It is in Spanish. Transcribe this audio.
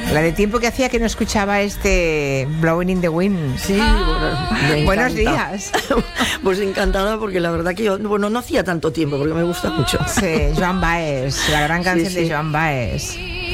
La de tiempo que hacía que no escuchaba este Blowing in the Wind. Sí, bueno, Buenos días. Pues encantada, porque la verdad que yo, bueno, no hacía tanto tiempo, porque me gusta mucho. Sí, Joan Baez, la gran canción Sí, sí. de Joan Baez.